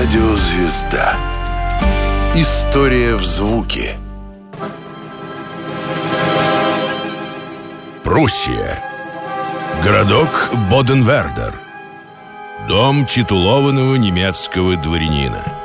Радиозвезда. История в звуке. Пруссия. Городок Боденвердер. Дом титулованного немецкого дворянина.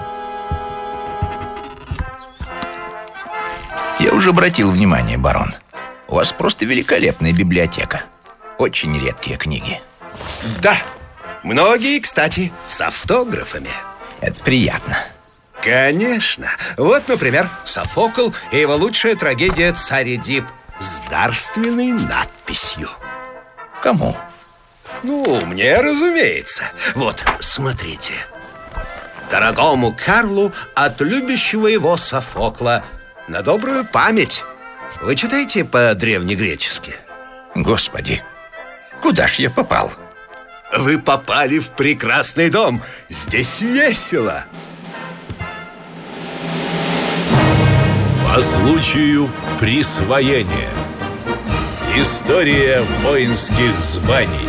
Я уже обратил внимание, барон. У вас просто великолепная библиотека. Очень редкие книги. Да, многие, кстати, с автографами. Это приятно. Конечно. Вот, например, Софокл и его лучшая трагедия «Царь Эдип» с дарственной надписью. Кому? Ну, мне, разумеется. Вот, смотрите. Дорогому Карлу от любящего его Софокла, на добрую память. Вы читаете по-древнегречески? Господи, куда ж я попал? Вы попали в прекрасный дом. Здесь весело. По случаю присвоения. История воинских званий.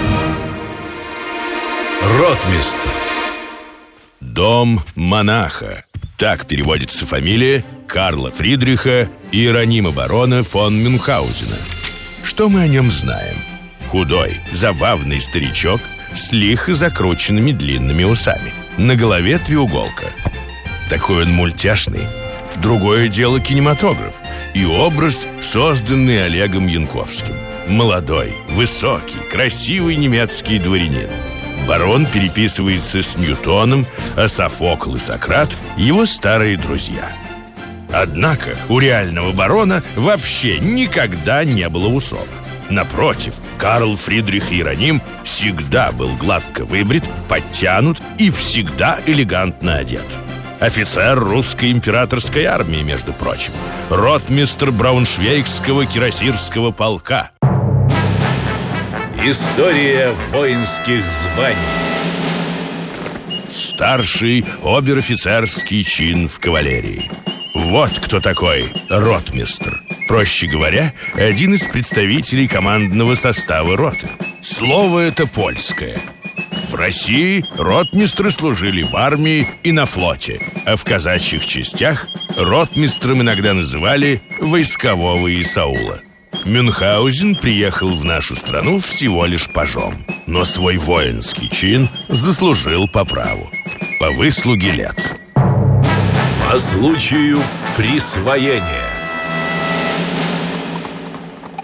Ротмистр. Дом монаха. Так переводится фамилия Карла Фридриха Иеронима барона фон Мюнхгаузена. Что мы о нем знаем? Худой, забавный старичок с лихо закрученными длинными усами. На голове треуголка. Такой он мультяшный. Другое дело кинематограф и образ, созданный Олегом Янковским. Молодой, высокий, красивый немецкий дворянин. Барон переписывается с Ньютоном, а Софокл и Сократ – его старые друзья. Однако у реального барона вообще никогда не было усов. Напротив, Карл Фридрих Иероним всегда был гладко выбрит, подтянут и всегда элегантно одет. Офицер русской императорской армии, между прочим. Ротмистр Брауншвейгского кирасирского полка. История воинских званий. Старший обер-офицерский чин в кавалерии. Вот кто такой ротмистр. Проще говоря, один из представителей командного состава роты. Слово это польское. В России ротмистры служили в армии и на флоте, а в казачьих частях ротмистром иногда называли войскового Исаула. Мюнхгаузен приехал в нашу страну всего лишь пажом, но свой воинский чин заслужил по праву, по выслуге лет. По случаю присвоения. В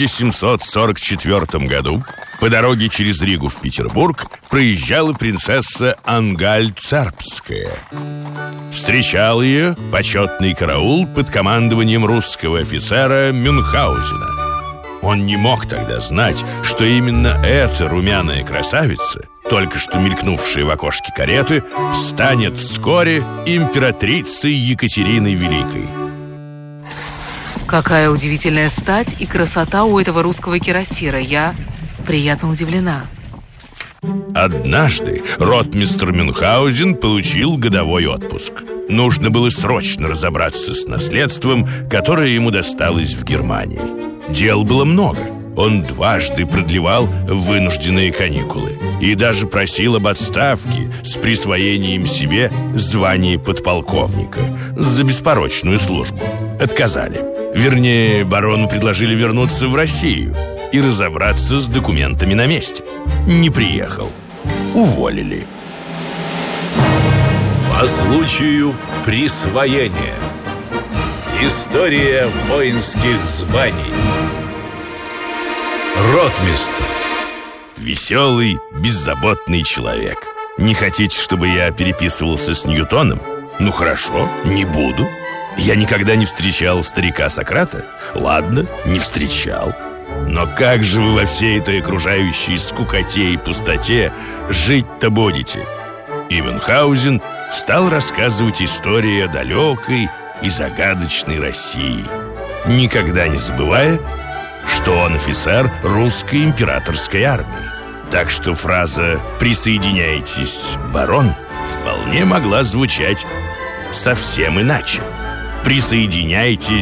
1744 году по дороге через Ригу в Петербург проезжала принцесса Ангальцербская. Встречал ее почетный караул под командованием русского офицера Мюнхгаузена. Он не мог тогда знать, что именно эта румяная красавица, только что мелькнувшая в окошке кареты, станет вскоре императрицей Екатериной Великой. Какая удивительная стать и красота у этого русского кирасира. Я приятно удивлена. Однажды ротмистр Мюнхгаузен получил годовой отпуск. Нужно было срочно разобраться с наследством, которое ему досталось в Германии. Дел было много. Он дважды продлевал вынужденные каникулы и даже просил об отставке с присвоением себе звания подполковника за беспорочную службу. Отказали. Вернее, барону предложили вернуться в Россию и разобраться с документами на месте. Не приехал. Уволили. По случаю присвоения. История воинских званий. Ротмистр. Веселый, беззаботный человек. Не хотите, чтобы я переписывался с Ньютоном? Ну хорошо, не буду. Я никогда не встречал старика Сократа? Ладно, не встречал. Но как же вы во всей этой окружающей скукоте и пустоте жить-то будете? И Мюнхгаузен стал рассказывать истории о далекой и загадочной России, никогда не забывая, что он офицер русской императорской армии. Так что фраза «присоединяйтесь, барон» вполне могла звучать совсем иначе. «Присоединяйтесь,